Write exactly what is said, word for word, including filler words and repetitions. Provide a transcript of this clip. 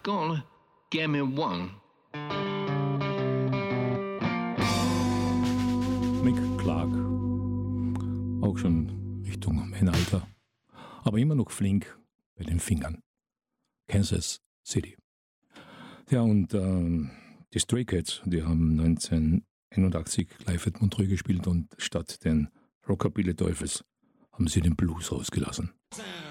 Pascal, give me one. Mick Clark, auch schon Richtung Männeralter, aber immer noch flink bei den Fingern. Kansas City. Ja, und ähm, die Stray Cats, die haben neunzehnhunderteinundachtzig live at Montreux gespielt und statt den Rockabilly Teufels haben sie den Blues rausgelassen.